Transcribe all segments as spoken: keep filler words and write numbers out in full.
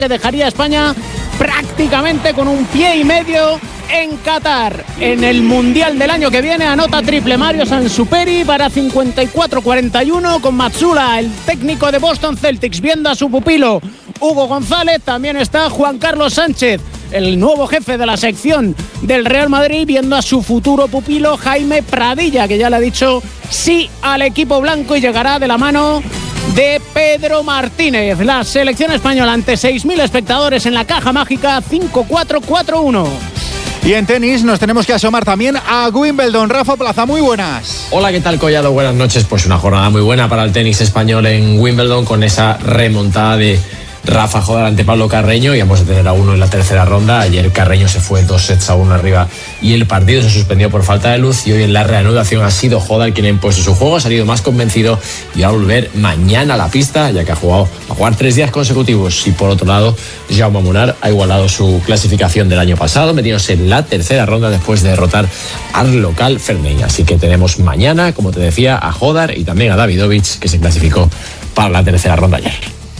que dejaría a España prácticamente con un pie y medio en Qatar. En el Mundial del año que viene anota triple Mario Sansuperi para cincuenta y cuatro cuarenta y uno con Matsula, el técnico de Boston Celtics, viendo a su pupilo Hugo González. También está Juan Carlos Sánchez, el nuevo jefe de la sección del Real Madrid, viendo a su futuro pupilo Jaime Pradilla, que ya le ha dicho sí al equipo blanco y llegará de la mano de Pedro Martínez. La selección española ante seis mil espectadores en la Caja Mágica, cinco cuatro cuatro uno. Y en tenis nos tenemos que asomar también a Wimbledon. Rafa Plaza, muy buenas. Hola, ¿qué tal, Collado? Buenas noches. Pues una jornada muy buena para el tenis español en Wimbledon, con esa remontada de Rafa Nadal ante Pablo Carreño, y vamos a tener a uno en la tercera ronda. Ayer Carreño se fue dos sets a uno arriba y el partido se suspendió por falta de luz, y hoy en la reanudación ha sido Nadal quien ha impuesto su juego, ha salido más convencido y va a volver mañana a la pista, ya que ha jugado a jugar tres días consecutivos. Y por otro lado, Jaume Munar ha igualado su clasificación del año pasado, metiéndose en la tercera ronda después de derrotar al local Ferney. Así que tenemos mañana, como te decía, a Nadal y también a Davidovich, que se clasificó para la tercera ronda ayer.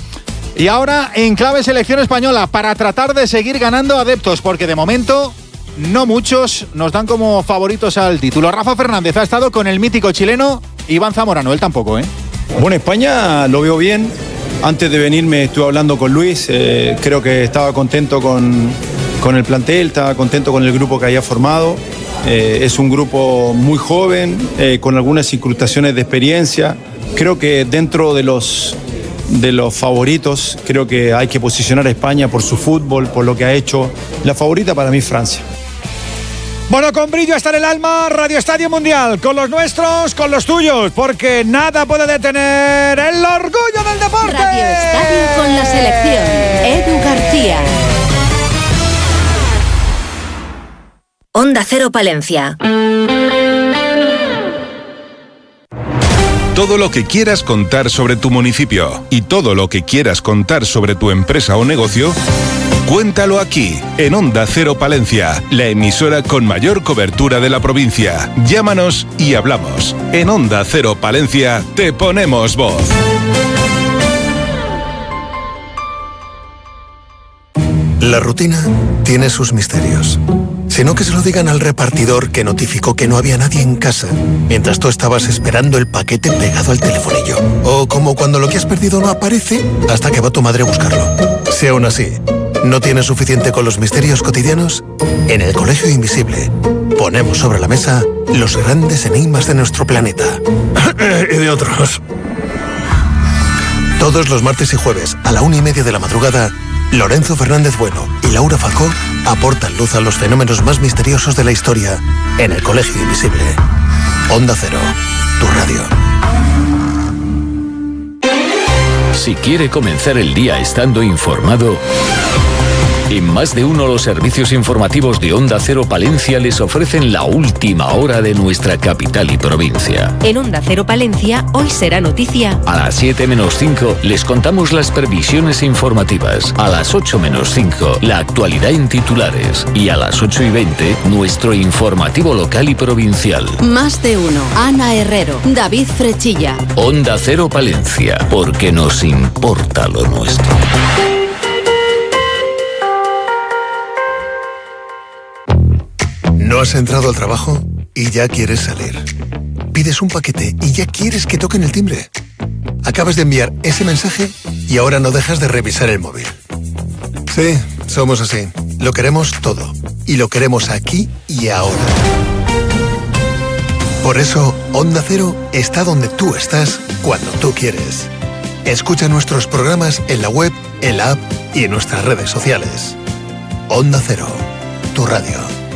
Y ahora en clave selección española, para tratar de seguir ganando adeptos, porque de momento no muchos nos dan como favoritos al título. Rafa Fernández ha estado con el mítico chileno Iván Zamorano, él tampoco, ¿eh? Bueno, España lo veo bien. Antes de venirme estuve hablando con Luis, eh, creo que estaba contento con, con el plantel, estaba contento con el grupo que había formado. Eh, es un grupo muy joven, eh, con algunas incrustaciones de experiencia. Creo que dentro de los... de los favoritos, creo que hay que posicionar a España por su fútbol, por lo que ha hecho. La favorita para mí es Francia. Bueno, con brillo hasta en el alma, Radio Estadio Mundial, con los nuestros, con los tuyos, porque nada puede detener el orgullo del deporte. Radio Estadio con la selección, Edu García. Onda Cero Palencia. Todo lo que quieras contar sobre tu municipio y todo lo que quieras contar sobre tu empresa o negocio, cuéntalo aquí, en Onda Cero Palencia, la emisora con mayor cobertura de la provincia. Llámanos y hablamos. En Onda Cero Palencia te ponemos voz. La rutina tiene sus misterios. Sino que se lo digan al repartidor que notificó que no había nadie en casa mientras tú estabas esperando el paquete pegado al telefonillo. O como cuando lo que has perdido no aparece hasta que va tu madre a buscarlo. Si aún así no tienes suficiente con los misterios cotidianos, en el Colegio Invisible ponemos sobre la mesa los grandes enigmas de nuestro planeta. Y de otros. Todos los martes y jueves a la una y media de la madrugada, Lorenzo Fernández Bueno y Laura Falcó aportan luz a los fenómenos más misteriosos de la historia en el Colegio Invisible. Onda Cero, tu radio. Si quiere comenzar el día estando informado, en Más de Uno los servicios informativos de Onda Cero Palencia les ofrecen la última hora de nuestra capital y provincia. En Onda Cero Palencia, hoy será noticia. A las siete menos cinco les contamos las previsiones informativas. A las ocho menos cinco, la actualidad en titulares. Y a las ocho y veinte, nuestro informativo local y provincial. Más de Uno, Ana Herrero, David Frechilla. Onda Cero Palencia, porque nos importa lo nuestro. ¿No has entrado al trabajo y ya quieres salir? ¿Pides un paquete y ya quieres que toquen el timbre? Acabas de enviar ese mensaje y ahora no dejas de revisar el móvil. Sí, somos así. Lo queremos todo. Y lo queremos aquí y ahora. Por eso, Onda Cero está donde tú estás cuando tú quieres. Escucha nuestros programas en la web, en la app y en nuestras redes sociales. Onda Cero, tu radio.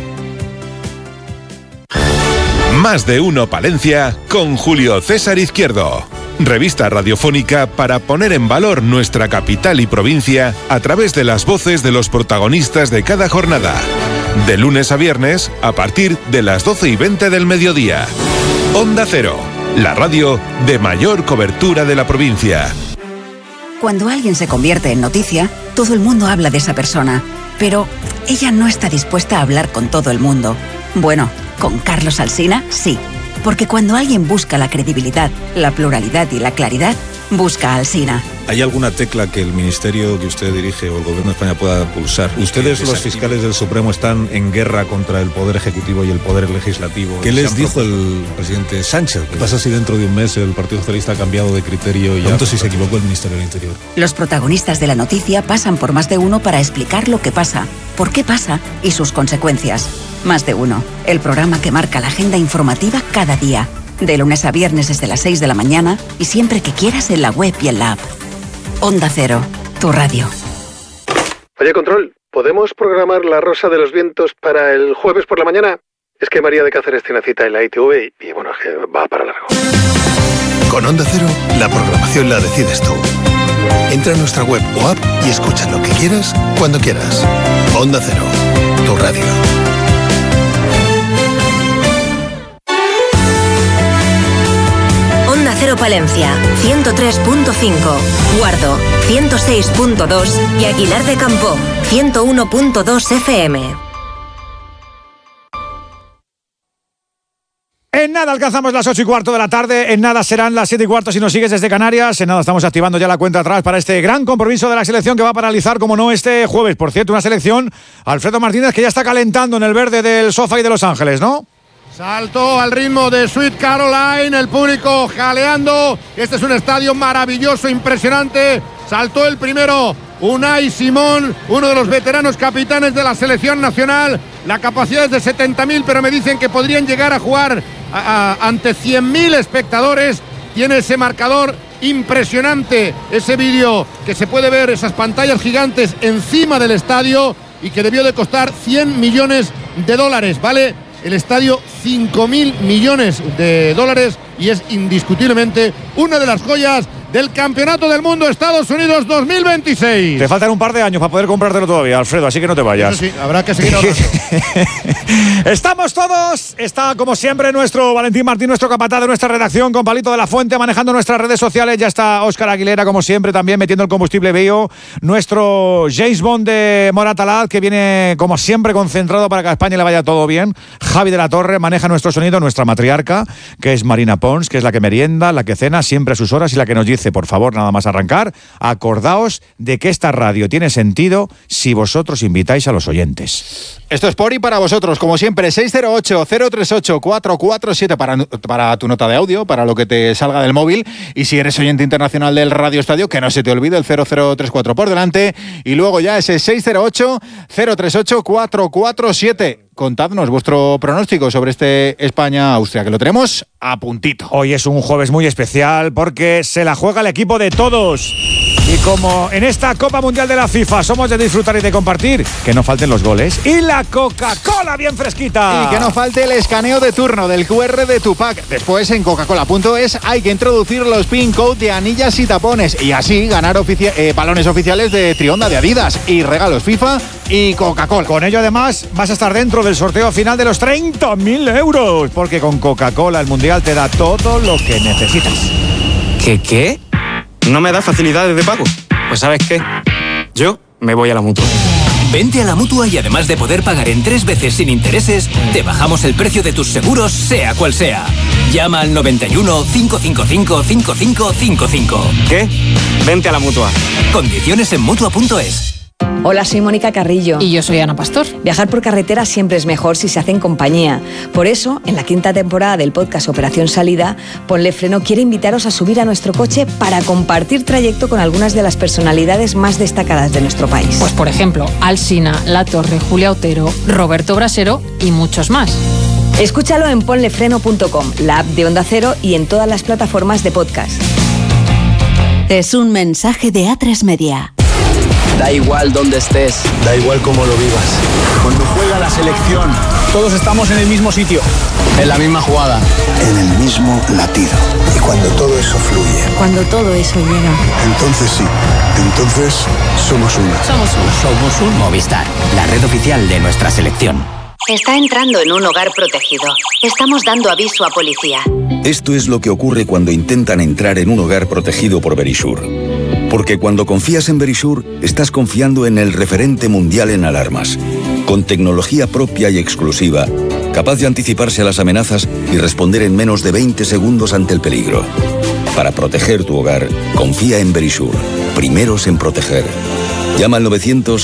Más de Uno Palencia con Julio César Izquierdo. Revista radiofónica para poner en valor nuestra capital y provincia a través de las voces de los protagonistas de cada jornada. De lunes a viernes a partir de las doce y veinte del mediodía. Onda Cero, la radio de mayor cobertura de la provincia. Cuando alguien se convierte en noticia, todo el mundo habla de esa persona. Pero ella no está dispuesta a hablar con todo el mundo. Bueno, con Carlos Alsina, sí. Porque cuando alguien busca la credibilidad, la pluralidad y la claridad, Busca Alsina. ¿Hay alguna tecla que el ministerio que usted dirige o el gobierno de España pueda pulsar? Ustedes, los fiscales del Supremo, están en guerra contra el Poder Ejecutivo y el Poder Legislativo. ¿Qué les dijo el presidente Sánchez? ¿Qué pasa si dentro de un mes el Partido Socialista ha cambiado de criterio y ya si se equivocó el Ministerio del Interior? Los protagonistas de la noticia pasan por Más de Uno para explicar lo que pasa, por qué pasa y sus consecuencias. Más de Uno, el programa que marca la agenda informativa cada día. De lunes a viernes desde las seis de la mañana y siempre que quieras en la web y en la app. Onda Cero, tu radio. Oye, Control, ¿podemos programar La Rosa de los Vientos para el jueves por la mañana? Es que María de Cáceres tiene cita en la I T V y, y bueno, es que va para largo. Con Onda Cero, la programación la decides tú. Entra en nuestra web o app y escucha lo que quieras, cuando quieras. Onda Cero, tu radio. Cero Palencia, ciento tres punto cinco, Guardo, ciento seis punto dos y Aguilar de Campoo, ciento uno punto dos F M. En nada alcanzamos las ocho y cuarto de la tarde, en nada serán las siete y cuarto si nos sigues desde Canarias, en nada estamos activando ya la cuenta atrás para este gran compromiso de la selección que va a paralizar, como no, este jueves. Por cierto, una selección, Alfredo Martínez, que ya está calentando en el verde del sofá y de Los Ángeles, ¿no? Saltó al ritmo de Sweet Caroline, el público jaleando. Este es un estadio maravilloso, impresionante. Saltó el primero Unai Simón, uno de los veteranos capitanes de la selección nacional. La capacidad es de setenta mil, pero me dicen que podrían llegar a jugar a, a, ante cien mil espectadores. Tiene ese marcador impresionante, ese vídeo que se puede ver, esas pantallas gigantes encima del estadio y que debió de costar cien millones de dólares, ¿vale? El estadio cinco mil millones de dólares y es indiscutiblemente una de las joyas del Campeonato del Mundo Estados Unidos dos mil veintiséis. Te faltan un par de años para poder comprártelo todavía, Alfredo, así que no te vayas. Eso sí, habrá que seguir ahorrando. Estamos todos, está como siempre nuestro Valentín Martín, nuestro capataz de nuestra redacción, con Palito de la Fuente, manejando nuestras redes sociales. Ya está Óscar Aguilera, como siempre, también metiendo el combustible bio. Nuestro James Bond de Moratalaz, que viene como siempre concentrado para que a España le vaya todo bien. Javi de la Torre maneja nuestro sonido, nuestra matriarca, que es Marina Pons, que es la que merienda, la que cena siempre a sus horas y la que nos dice: por favor, nada más arrancar, acordaos de que esta radio tiene sentido si vosotros invitáis a los oyentes. Esto es por y para vosotros, como siempre, seis cero ocho, cero tres ocho, cuatro cuatro siete para, para tu nota de audio, para lo que te salga del móvil. Y si eres oyente internacional del Radio Estadio, que no se te olvide el cero cero tres cuatro por delante. Y luego ya ese seis cero ocho, cero tres ocho, cuatro cuatro siete. Contadnos vuestro pronóstico sobre este España-Austria, que lo tenemos a puntito. Hoy es un jueves muy especial porque se la juega el equipo de todos. Y como en esta Copa Mundial de la FIFA somos de disfrutar y de compartir, que no falten los goles y la Coca-Cola bien fresquita. Y que no falte el escaneo de turno del Q R de tu pack. Después en coca-cola punto es hay que introducir los pin code de anillas y tapones y así ganar ofici- eh, balones oficiales de Trionda de Adidas y regalos FIFA y Coca-Cola. Con ello además vas a estar dentro del sorteo final de los treinta mil euros, porque con Coca-Cola el Mundial te da todo lo que necesitas. ¿Qué qué? ¿No me da facilidades de pago? Pues ¿sabes qué? Yo me voy a la Mutua. Vente a la Mutua y además de poder pagar en tres veces sin intereses, te bajamos el precio de tus seguros, sea cual sea. Llama al noventa y uno, cinco cinco cinco, cinco cinco cinco cinco. ¿Qué? Vente a la Mutua. Condiciones en Mutua punto es. Hola, soy Mónica Carrillo. Y yo soy Ana Pastor. Viajar por carretera siempre es mejor si se hace en compañía. Por eso, en la quinta temporada del podcast Operación Salida, Ponle Freno quiere invitaros a subir a nuestro coche para compartir trayecto con algunas de las personalidades más destacadas de nuestro país. Pues por ejemplo, Alsina, La Torre, Julia Otero, Roberto Brasero y muchos más. Escúchalo en ponle freno punto com, la app de Onda Cero y en todas las plataformas de podcast. Es un mensaje de A tres Media. Da igual dónde estés, da igual cómo lo vivas. Cuando juega la selección, todos estamos en el mismo sitio, en la misma jugada, en el mismo latido. Y cuando todo eso fluye, cuando todo eso llega, entonces sí, entonces somos uno. Somos uno. Somos un Movistar, la red oficial de nuestra selección. Está entrando en un hogar protegido. Estamos dando aviso a policía. Esto es lo que ocurre cuando intentan entrar en un hogar protegido por Verisure. Porque cuando confías en Verisure, estás confiando en el referente mundial en alarmas, con tecnología propia y exclusiva, capaz de anticiparse a las amenazas y responder en menos de veinte segundos ante el peligro. Para proteger tu hogar, confía en Verisur. Primeros en proteger. Llama al novecientos